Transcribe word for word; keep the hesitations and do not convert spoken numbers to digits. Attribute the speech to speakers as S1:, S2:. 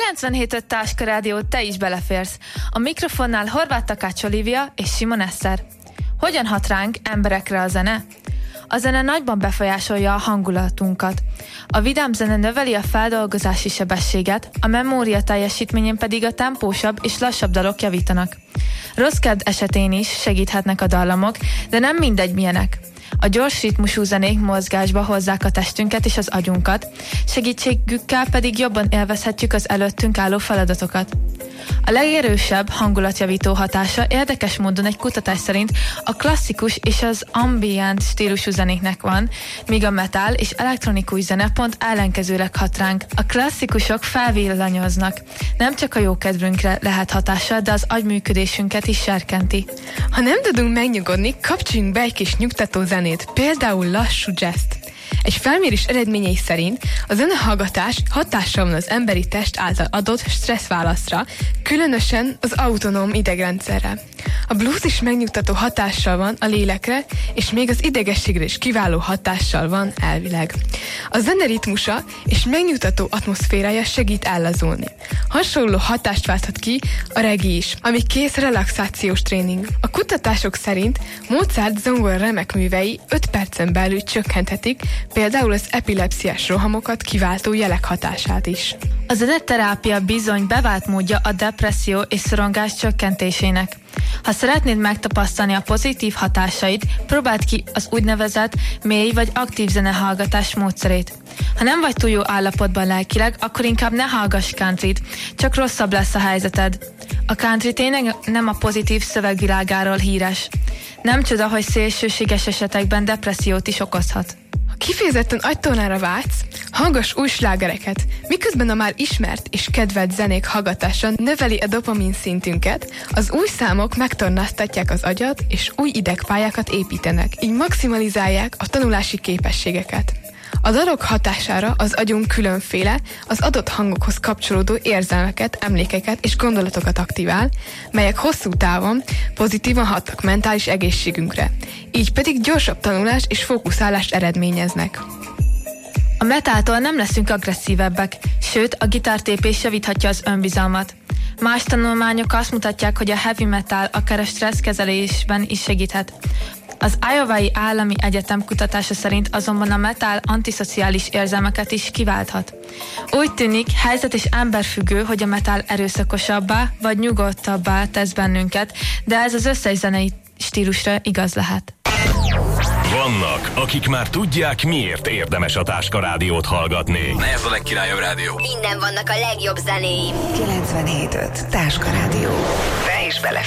S1: kilencvenhét öt Táska Rádió, te is beleférsz. A mikrofonnál Horváth Takács Olivia és Simon Eszter. Hogyan hat ránk, emberekre a zene? A zene nagyban befolyásolja a hangulatunkat. A vidám zene növeli a feldolgozási sebességet, a memória teljesítményén pedig a tempósabb és lassabb dalok javítanak. Rossz kedv esetén is segíthetnek a dallamok, de nem mindegy milyenek. A gyors ritmusú zenék mozgásba hozzák a testünket és az agyunkat, segítségükkel pedig jobban élvezhetjük az előttünk álló feladatokat. A legerősebb hangulatjavító hatása érdekes módon egy kutatás szerint a klasszikus és az ambient stílusú zenéknek van, míg a metal és elektronikus zene pont ellenkezőleg hat ránk. A klasszikusok felvillanyoznak. Nem csak a jókedvünkre lehet hatással, de az agyműködésünket is serkenti.
S2: Ha nem tudunk megnyugodni, kapcsoljunk be egy kis nyugtató zenét, például lassú jazzt. Egy felmérés eredményei szerint a zenehallgatás hatással van az emberi test által adott stresszválaszra, különösen az autonóm idegrendszerre. A blues is megnyugtató hatással van a lélekre, és még az idegességre is kiváló hatással van elvileg. A zene ritmusa és megnyugtató atmoszférája segít ellazulni. Hasonló hatást válthat ki a reggae is, ami kész relaxációs tréning. A kutatások szerint Mozart zongora remek művei öt percen belül csökkenthetik például az epilepsziás rohamokat kiváltó jelek hatását is.
S1: A zeneterápia bizony bevált módja a depresszió és szorongás csökkentésének. Ha szeretnéd megtapasztalni a pozitív hatásait, próbáld ki az úgynevezett mély vagy aktív zenehallgatás módszerét. Ha nem vagy túl jó állapotban lelkileg, akkor inkább ne hallgass countryt, csak rosszabb lesz a helyzeted. A country tényleg nem a pozitív szövegvilágáról híres. Nem csoda, hogy szélsőséges esetekben depressziót is okozhat.
S2: Ha kifejezetten agytornára vágysz, hallgass új slágereket, miközben a már ismert és kedvelt zenék hallgatása növeli a dopamin szintünket, az új számok megtornáztatják az agyat és új idegpályákat építenek, így maximalizálják a tanulási képességeket. A dalok hatására az agyunk különféle, az adott hangokhoz kapcsolódó érzelmeket, emlékeket és gondolatokat aktivál, melyek hosszú távon pozitívan hatnak mentális egészségünkre, így pedig gyorsabb tanulást és fókuszálást eredményeznek.
S1: A metáltól nem leszünk agresszívebbek, sőt a gitártépés javíthatja az önbizalmat. Más tanulmányok azt mutatják, hogy a heavy metal akár a stresszkezelésben is segíthet. Az Iowai Állami Egyetem kutatása szerint azonban a metal antiszociális érzelmeket is kiválthat. Úgy tűnik, helyzet és emberfüggő, hogy a metal erőszakosabbá vagy nyugodtabbá tesz bennünket, de ez az összes zenei stílusra igaz lehet.
S3: Vannak, akik már tudják, miért érdemes a Táska Rádiót hallgatni.
S4: Ez a legkirályabb rádió.
S5: Innen vannak a legjobb zenéim.
S6: kilencvenhét öt Táska Rádió.
S5: Te is bele